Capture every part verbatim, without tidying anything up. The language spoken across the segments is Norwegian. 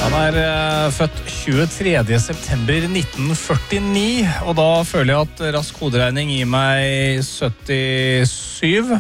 Han er uh, født tjuetredje september nitten førtini, og da føler jeg at rask hoderegning gir meg syttisyv.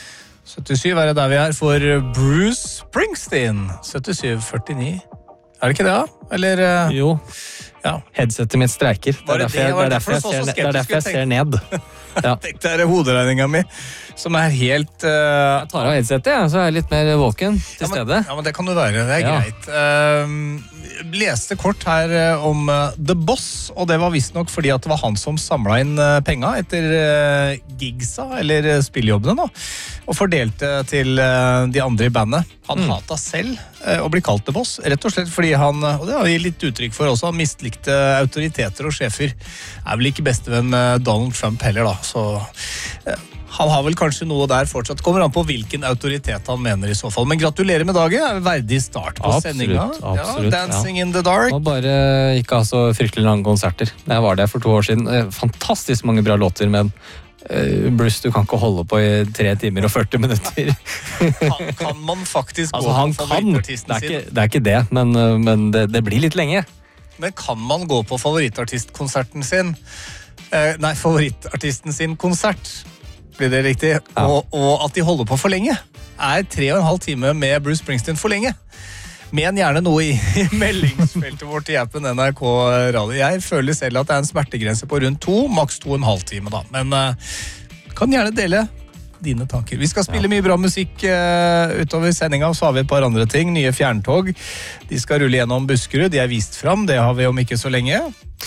syttisyv er det der vi er for Bruce Springsteen. syttisyv førtini. Er det ikke det da? Eller? Uh... Jo. Ja. Headsetet mitt streiker. Det er derfor jeg, det er derfor jeg, ser, det er derfor jeg ser ned. Ja. Tenk deg hoderegninga mi, som er helt... Uh... Jeg tar av headsetet, ja, så er jeg litt mer våken til ja, men, stede. Ja, men det kan du være, det er ja. greit. Uh, leste kort her uh, om uh, The Boss, og det var visst nok fordi at det var han som samlet inn uh, penger etter uh, gigsa, eller uh, spillejobbene da, og fordelte til uh, de andre i bandet. Han mm. hatet selv uh, å bli kalt The Boss, rett og slett fordi han, uh, og det har vi litt uttrykk for også, han mislikte autoriteter og sjefer. Er vel ikke bestevenn med Donald Trump heller da, så uh, han har vel kanskje noe der fortsatt. Kommer an på hvilken autoritet han mener i så fall. Men gratulerer med dagen, det er en verdig start på absolutt, sendinga. Absolutt, ja, Dancing ja. in the dark. Og bare ikke ha så fryktelig lange konserter. Jeg var der for to år siden. Fantastisk mange bra låter, men uh, Bruce, du kan ikke holde på i tre timer og førti minutter. kan, kan man faktisk altså, gå han på kan. favorittartisten Det er, ikke, sin? det er ikke det, men, men det, det blir litt lenge. Men kan man gå på favorittartistkonserten sin? Uh, nei, favorittartisten sin konsert. Blir det riktig? Ja. Og, og at de holder på for lenge. Er tre og en halv time med Bruce Springsteen for lenge? Men gjerne noe i, i meldingsfeltet vårt i appen N R K Radio. Jeg føler selv at det er en smertegrense på rundt to, maks to og en halv time da. Men uh, kan gjerne dele dine tanker. Vi skal spille ja. mye bra musikk uh, utover sendinga, og så har vi et par andre ting. Nye fjerntog. De skal rulle gjennom Buskerud. De er vist fram. Det har vi om ikke så lenge.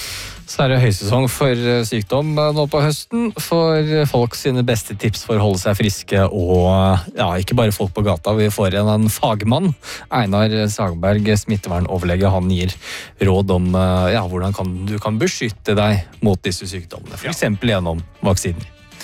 Så er det høysesong for sykdom nå på høsten, for folk sine beste tips for å holde seg friske, og ja, ikke bare folk på gata. Vi får en, en fagmann, Einar Sagberg, smittevernoverlege. Han gir råd om ja, hvordan kan, du kan beskytte deg mot disse sykdommene, for eksempel gjennom vaksiner.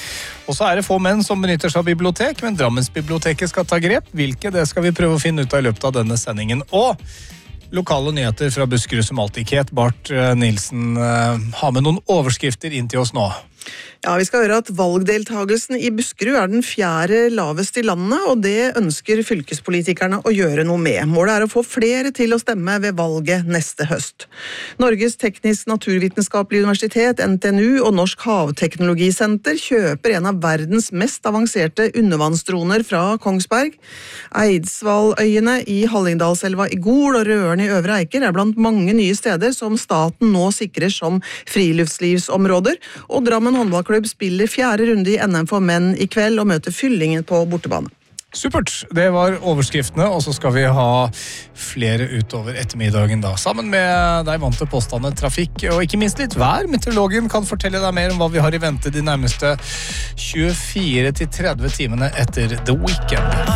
Og så er det få menn som benytter seg av bibliotek, men Drammensbiblioteket skal ta grep. Hvilke, det skal vi prøve å finne ut av i løpet av denne sendingen. Og lokale nyheter fra Buskerud som alltid. Kate Barth Nilsen har med noen overskrifter inn til oss nå. Ja, vi skal høre at valgdeltagelsen i Buskerud er den fjerde lavest i landet, og det ønsker fylkespolitikerne å gjøre noe med. Målet er å få flere til å stemme ved valget neste høst. Norges teknisk-naturvitenskapelige universitet, N T N U, og Norsk Havteknologisenter kjøper en av verdens mest avanserte undervannsdroner fra Kongsberg. Eidsvalløyene i Hallingdalselva i Gol og Røren i Øvre Eiker er blant mange nye steder som staten nå sikrer som friluftslivsområder, og Drammen håndballklubb spiller fjerde runde i N M for menn i kveld og møter Fyllingen på bortebane. Supert, det var overskriftene, og så skal vi ha flere utover ettermiddagen da, sammen med deg vant til påstande trafikk, og ikke minst litt vær. Meteorologen kan fortelle deg mer om hva vi har i vente de nærmeste tjuefire til tretti timene etter The Weekend.